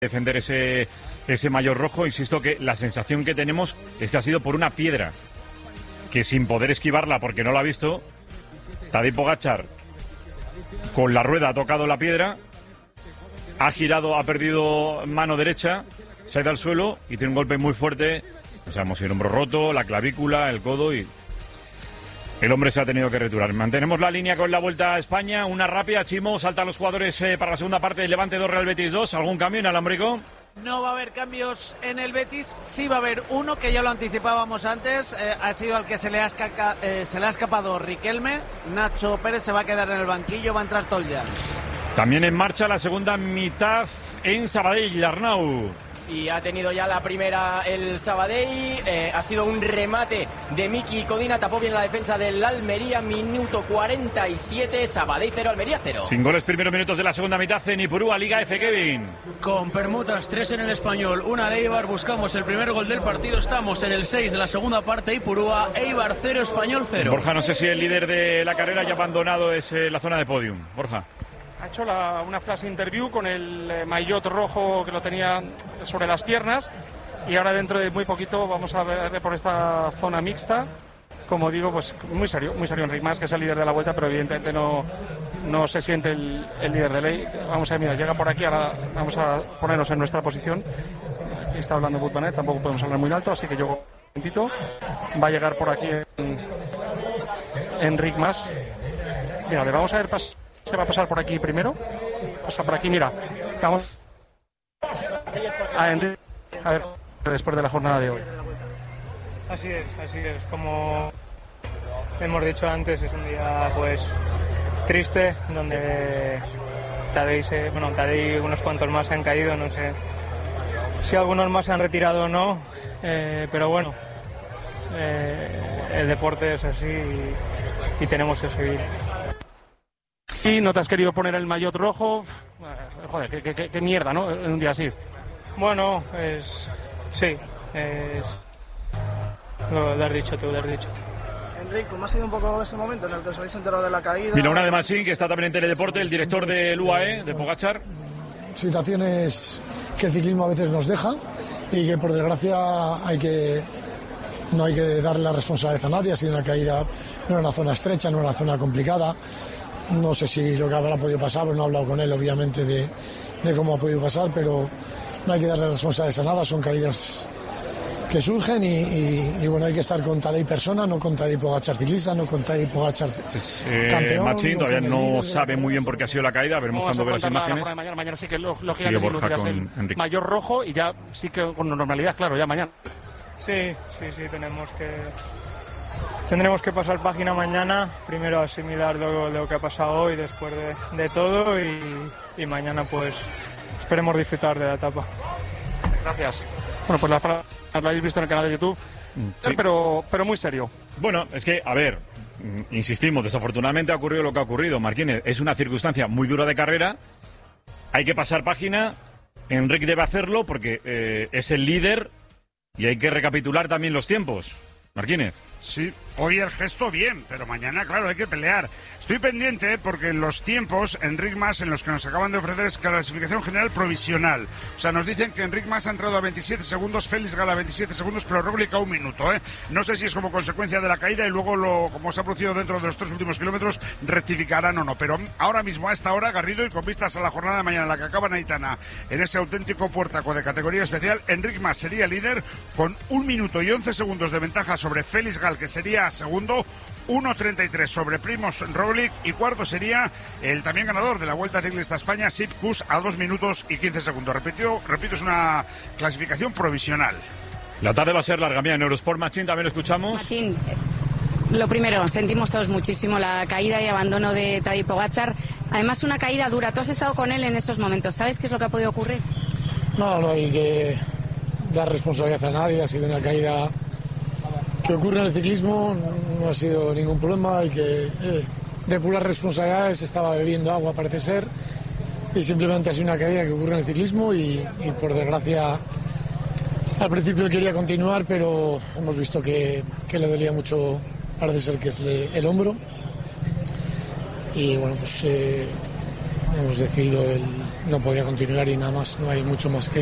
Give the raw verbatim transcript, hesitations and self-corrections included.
defender ese, ese maillot rojo. Insisto que la sensación que tenemos es que ha sido por una piedra, que sin poder esquivarla porque no la ha visto, Tadej Pogačar con la rueda ha tocado la piedra, ha girado, ha perdido mano derecha, se ha ido al suelo y tiene un golpe muy fuerte. No sabemos si el hombro roto, la clavícula, el codo, y el hombre se ha tenido que retirar. Mantenemos la línea con la Vuelta a España. Una rápida, Chimo, saltan los jugadores eh, para la segunda parte. Levante dos, Real Betis dos. ¿Algún cambio en Alámbrico? No va a haber cambios en el Betis, sí va a haber uno que ya lo anticipábamos antes, eh, ha sido al que se le ha, escaca, eh, se le ha escapado Riquelme. Nacho Pérez se va a quedar en el banquillo, va a entrar Tolja. También en marcha la segunda mitad en Sabadell, Arnau. Y ha tenido ya la primera el Sabadell, eh, ha sido un remate de Miki Codina, tapó bien la defensa del Almería, minuto cuarenta y siete, Sabadell cero, Almería cero. Sin goles, primeros minutos de la segunda mitad en Ipurúa, Liga F, Kevin. Con permutas, tres en el Español, una de Eibar, buscamos el primer gol del partido, estamos en el seis de la segunda parte, Ipurúa, Eibar cero, Español cero. Borja, no sé si el líder de la carrera ya ha abandonado es, eh, la zona de podium. Borja. Ha hecho la, una flash interview con el eh, maillot rojo que lo tenía sobre las piernas, y ahora dentro de muy poquito vamos a ver por esta zona mixta. Como digo, pues muy serio, muy serio Enric Mas, que es el líder de la Vuelta, pero evidentemente no, no se siente el, el líder de ley. Vamos a ver, mira, llega por aquí, ahora vamos a ponernos en nuestra posición. Está hablando Wout van Aert, tampoco podemos hablar muy alto, así que yo un momentito. Va a llegar por aquí en, Enric Mas. Mira, le vamos a ver pas se va a pasar por aquí primero. Pasa por aquí, mira. Vamos a Enric, a ver, después de la jornada de hoy. Así es, así es. Como hemos dicho antes, es un día pues triste, donde Tadej, se, bueno, Tadej y unos cuantos más se han caído, no sé si algunos más se han retirado o no, eh, pero bueno, eh, el deporte es así y, y tenemos que seguir. Y no te has querido poner el maillot rojo, joder, qué, qué, qué mierda, ¿no? En un día así. Bueno, es sí, es lo, lo has dicho tú, lo has dicho tú. Enric, ¿cómo ha sido un poco ese momento en el que os habéis enterado de la caída? Mira, una de Machín, que está también en Teledeporte, el director del U A E, de Pogačar. Situaciones que el ciclismo a veces nos deja y que por desgracia hay que no hay que darle la responsabilidad a nadie. Ha sido una caída, no era una zona estrecha, no era una zona complicada. No sé si lo que habrá podido pasar, pues no he hablado con él obviamente de, de cómo ha podido pasar, pero no hay que darle responsabilidades a nada, son caídas que surgen y, y, y bueno, hay que estar con Tadej persona, no con Tadej Pogačar ciclista, no con Tadej Pogačar eh, campeón. Machín todavía no, no sabe muy bien por qué ha sido la caída, veremos cuando ve las imágenes. La mañana, mañana sí que lógicamente lucirás el maillot rojo y ya sí que con normalidad, claro, ya mañana. Sí, sí, sí, tenemos que... Tendremos que pasar página mañana, primero asimilar lo, lo que ha pasado hoy después de, de todo y, y mañana pues esperemos disfrutar de la etapa. Gracias. Bueno, pues la, la habéis visto en el canal de YouTube, sí. pero, pero muy serio. Bueno, es que, a ver, insistimos, desafortunadamente ha ocurrido lo que ha ocurrido, Marquínez. Es una circunstancia muy dura de carrera, hay que pasar página, Enric debe hacerlo porque eh, es el líder y hay que recapitular también los tiempos. Marquínez. Sí, hoy el gesto bien, pero mañana, claro, hay que pelear. Estoy pendiente porque en los tiempos, Enric Mas, en los que nos acaban de ofrecer es clasificación general provisional. O sea, nos dicen que Enric Mas ha entrado a veintisiete segundos, Félix Gala a veintisiete segundos, pero Roglic a un minuto, ¿eh? No sé si es como consecuencia de la caída y luego, lo, como se ha producido dentro de los tres últimos kilómetros, rectificarán o no. Pero ahora mismo, a esta hora, Garrido, y con vistas a la jornada de mañana, en la que acaba Aitana, en ese auténtico puertaco de categoría especial, Enric Mas sería líder con un minuto y once segundos de ventaja sobre Félix Gala, que sería segundo, uno treinta y tres sobre Primož Roglic, y cuarto sería el también ganador de la Vuelta Ciclista a España, Sepp Kuss, a dos minutos y quince segundos. Repito, repito, es una clasificación provisional. La tarde va a ser larga. Mira, en Eurosport Machín también lo escuchamos. Machín, lo primero, sentimos todos muchísimo la caída y abandono de Tadej Pogačar. Además, una caída dura. Tú has estado con él en esos momentos. ¿Sabes qué es lo que ha podido ocurrir? No, no hay que dar responsabilidad a nadie. Ha sido una caída que ocurre en el ciclismo, no ha sido ningún problema, hay que eh, depurar responsabilidades, estaba bebiendo agua parece ser, y simplemente ha sido una caída que ocurre en el ciclismo y, y por desgracia al principio quería continuar, pero hemos visto que, que le dolía mucho, parece ser que es le, el hombro, y bueno, pues eh, hemos decidido el no podía continuar y nada más, no hay mucho más que